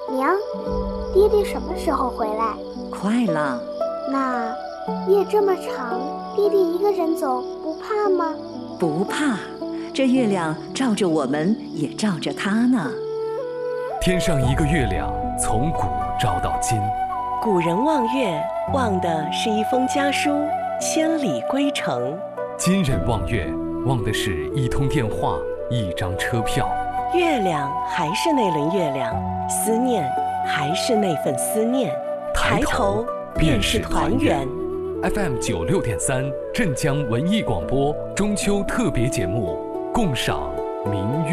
娘，爹爹什么时候回来？ 快了。 那夜这么长，爹爹一个人走不怕吗？ 不怕，这月亮照着我们，也照着他呢。 天上一个月亮，从古照到今。 古人望月，望的是一封家书，千里归程。 今人望月，望的是一通电话，一张车票。 月亮还是那轮月亮，思念还是那份思念。抬头便是团圆。 FM 96.3镇江文艺广播中秋特别节目，共赏明月。